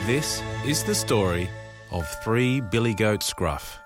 This is the story of 3 Billy Goats Gruff.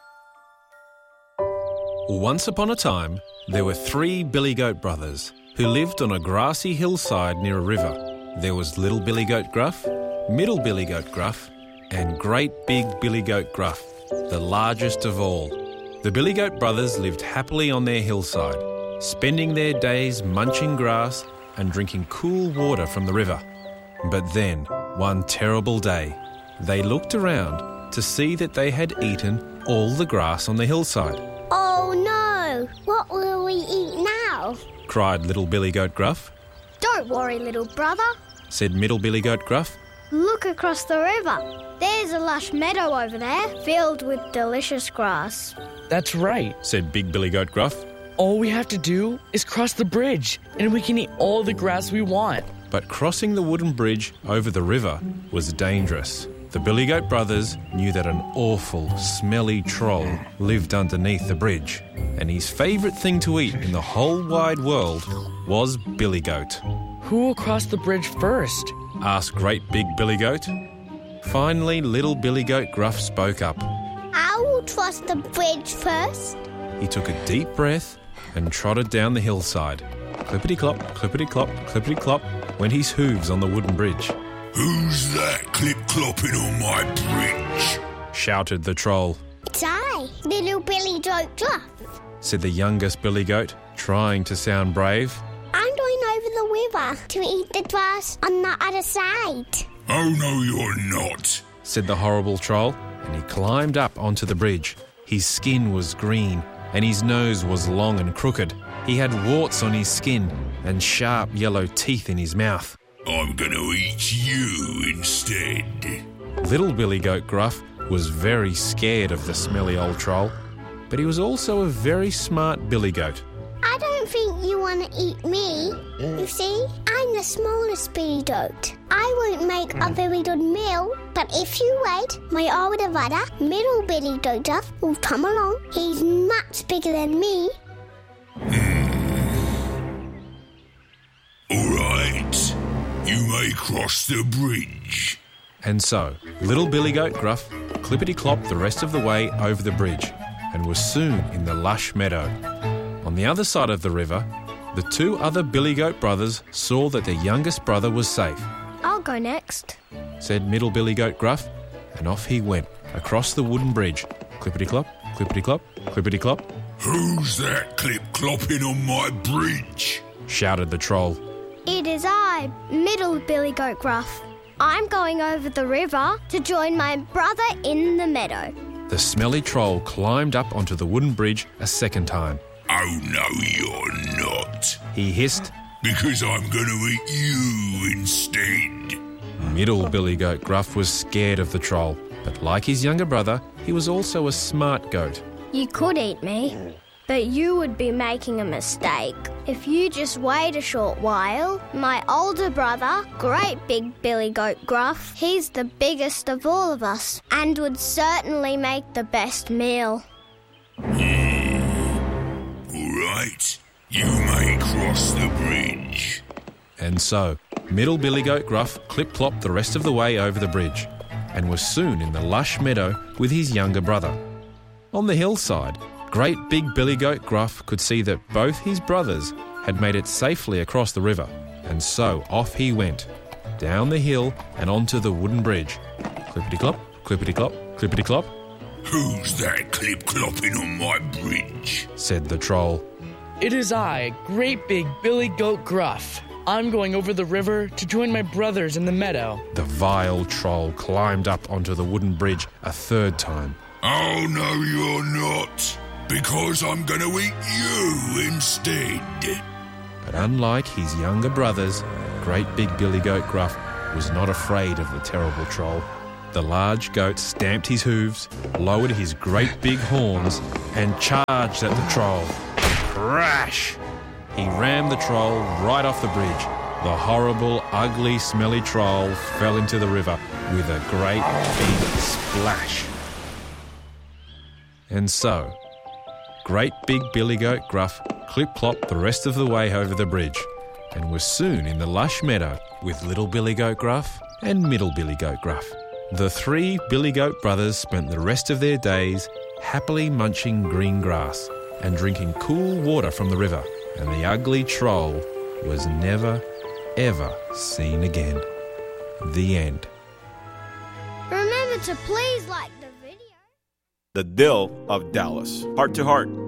Once upon a time, there were 3 Billy Goat brothers who lived on a grassy hillside near a river. There was Little Billy Goat Gruff, Middle Billy Goat Gruff, and Great Big Billy Goat Gruff, the largest of all. The Billy Goat brothers lived happily on their hillside, spending their days munching grass and drinking cool water from the river. But then, one terrible day, they looked around to see that they had eaten all the grass on the hillside. Oh no! What will we eat now? Cried Little Billy Goat Gruff. Don't worry, little brother. Said Middle Billy Goat Gruff. Look across the river. There's a lush meadow over there, filled with delicious grass. That's right, Said Big Billy Goat Gruff. all we have to do is cross the bridge and we can eat all the grass we want. But crossing the wooden bridge over the river was dangerous. The Billy Goat brothers knew that an awful, smelly troll lived underneath the bridge, and his favourite thing to eat in the whole wide world was Billy Goat. Who will cross the bridge first? Asked Great Big Billy Goat. Finally, Little Billy Goat Gruff spoke up. I will cross the bridge first. He took a deep breath and trotted down the hillside. Clippity-clop, clippity-clop, clippity-clop went his hooves on the wooden bridge. Who's that clip-clopping on my bridge? Shouted the troll. It's I, Little Billy Goat Gruff. Said the youngest Billy Goat, trying to sound brave. I'm going over the river to eat the grass on the other side. Oh, no, you're not. Said the horrible troll, and he climbed up onto the bridge. His skin was green, and his nose was long and crooked. He had warts on his skin and sharp yellow teeth in his mouth. I'm going to eat you instead. Little Billy Goat Gruff was very scared of the smelly old troll, but he was also a very smart Billy Goat. I don't think you want to eat me. You see, I'm the smallest Billy Goat. I won't make a very good meal, but if you wait, my older brother, Middle Billy Goat Gruff, will come along. He's much bigger than me. All right, you may cross the bridge. And so, Little Billy Goat Gruff clippity-clopped the rest of the way over the bridge and was soon in the lush meadow. On the other side of the river, the 2 other Billy Goat brothers saw that their youngest brother was safe. I'll go next. Said Middle Billy Goat Gruff, and off he went across the wooden bridge. Clippity-clop, clippity-clop, clippity-clop. Who's that clip-clopping on my bridge? Shouted the troll. It is I, Middle Billy Goat Gruff. I'm going over the river to join my brother in the meadow. The smelly troll climbed up onto the wooden bridge a second time. Oh, no, you're not. He hissed. Because I'm going to eat you instead. Middle Billy Goat Gruff was scared of the troll, but like his younger brother, he was also a smart goat. You could eat me, but you would be making a mistake. If you just wait a short while, my older brother, Great Big Billy Goat Gruff, he's the biggest of all of us and would certainly make the best meal. All right, you may cross the bridge. And so, Middle Billy Goat Gruff clip-clopped the rest of the way over the bridge and was soon in the lush meadow with his younger brother. On the hillside, Great Big Billy Goat Gruff could see that both his brothers had made it safely across the river, and so off he went, down the hill and onto the wooden bridge. Clippity-clop, clippity-clop, clippity-clop. Who's that clip-clopping on my bridge? Said the troll. It is I, Great Big Billy Goat Gruff. I'm going over the river to join my brothers in the meadow. The vile troll climbed up onto the wooden bridge a third time. Oh, no, you're not. Because I'm going to eat you instead. But unlike his younger brothers, Great Big Billy Goat Gruff was not afraid of the terrible troll. The large goat stamped his hooves, lowered his great big horns, and charged at the troll. Crash! He rammed the troll right off the bridge. The horrible, ugly, smelly troll fell into the river with a great big splash. And so, Great Big Billy Goat Gruff clip-clopped the rest of the way over the bridge and was soon in the lush meadow with Little Billy Goat Gruff and Middle Billy Goat Gruff. The 3 Billy Goat brothers spent the rest of their days happily munching green grass and drinking cool water from the river, and the ugly troll was never, ever seen again. The end. Remember to please like the video. The Dill of Dallas. Heart to Heart